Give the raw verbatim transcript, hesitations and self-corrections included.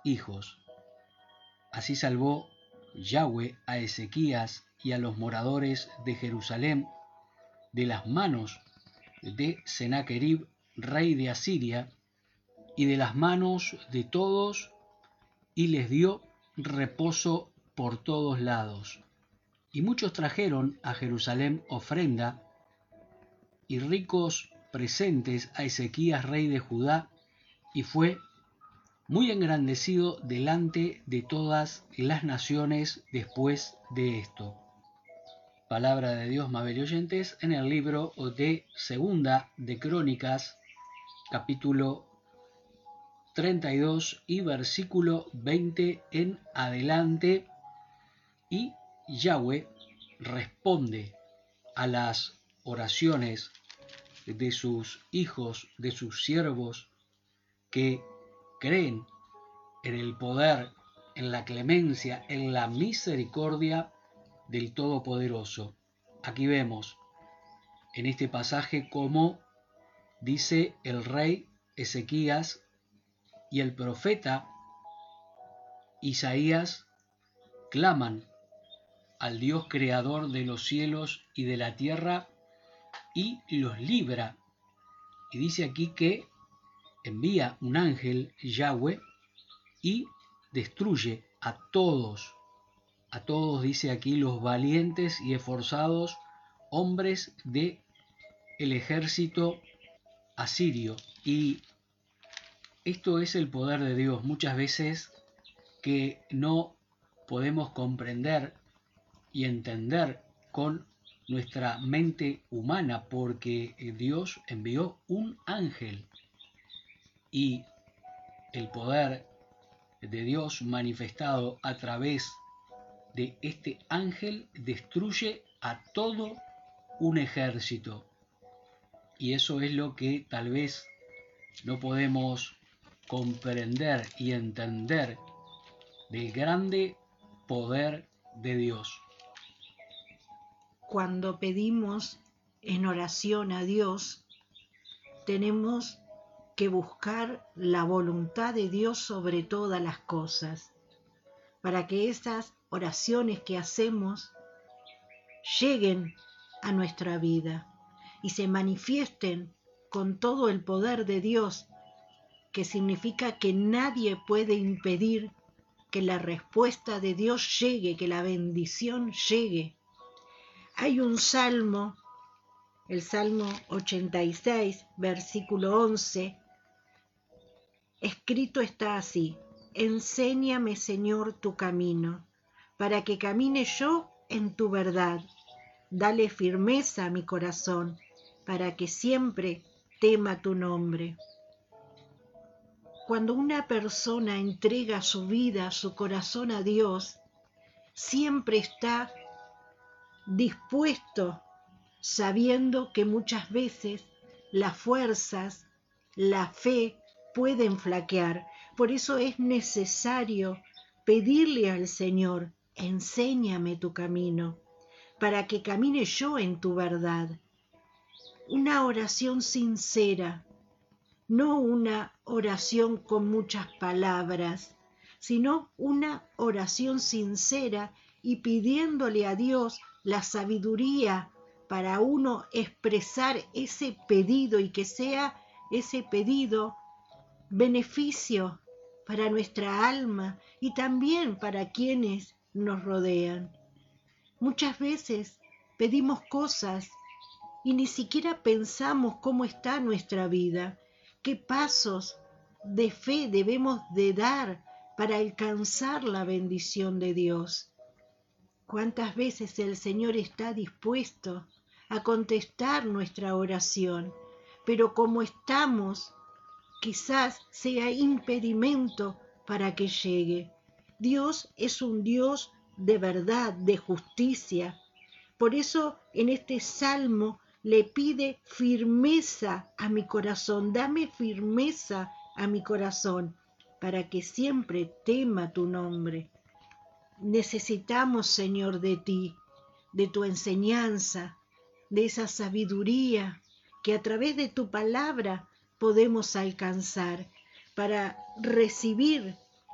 hijos. Así salvó Yahweh a Ezequías y a los moradores de Jerusalén de las manos de Sennacherib, rey de Asiria, y de las manos de todos, y les dio reposo por todos lados. Y muchos trajeron a Jerusalén ofrenda y ricos presentes a Ezequías, rey de Judá, y fue muy engrandecido delante de todas las naciones después de esto. Palabra de Dios, amables oyentes, en el libro de Segunda de Crónicas, capítulo treinta y dos y versículo veinte en adelante. Y Yahweh responde a las oraciones de sus hijos, de sus siervos, que creen en el poder, en la clemencia, en la misericordia del Todopoderoso. Aquí vemos en este pasaje cómo dice el rey Ezequías y el profeta Isaías claman al Dios creador de los cielos y de la tierra y los libra. Y dice aquí que envía un ángel, Yahweh, y destruye a todos, a todos, dice aquí, los valientes y esforzados hombres de el ejército asirio. Y esto es el poder de Dios, muchas veces que no podemos comprender y entender con nuestra mente humana, porque Dios envió un ángel y el poder de Dios manifestado a través de este ángel destruye a todo un ejército. Y eso es lo que tal vez no podemos comprender y entender del grande poder de Dios. Cuando pedimos en oración a Dios, tenemos que buscar la voluntad de Dios sobre todas las cosas, para que esas oraciones que hacemos lleguen a nuestra vida y se manifiesten con todo el poder de Dios, que significa que nadie puede impedir que la respuesta de Dios llegue, que la bendición llegue. Hay un salmo, el Salmo ochenta y seis, versículo once, escrito está así: enséñame, Señor, tu camino, para que camine yo en tu verdad. Dale firmeza a mi corazón, para que siempre tema tu nombre. Cuando una persona entrega su vida, su corazón a Dios, siempre está dispuesto, sabiendo que muchas veces las fuerzas, la fe pueden flaquear. Por eso es necesario pedirle al Señor: enséñame tu camino, para que camine yo en tu verdad. Una oración sincera, no una oración con muchas palabras, sino una oración sincera y pidiéndole a Dios la sabiduría para uno expresar ese pedido y que sea ese pedido beneficio para nuestra alma y también para quienes nos rodean. Muchas veces pedimos cosas y ni siquiera pensamos cómo está nuestra vida, qué pasos de fe debemos de dar para alcanzar la bendición de Dios. ¿Cuántas veces el Señor está dispuesto a contestar nuestra oración? Pero como estamos, quizás sea impedimento para que llegue. Dios es un Dios de verdad, de justicia. Por eso en este salmo le pide firmeza a mi corazón, dame firmeza a mi corazón, para que siempre tema tu nombre. Necesitamos, Señor, de ti, de tu enseñanza, de esa sabiduría que a través de tu palabra podemos alcanzar para recibir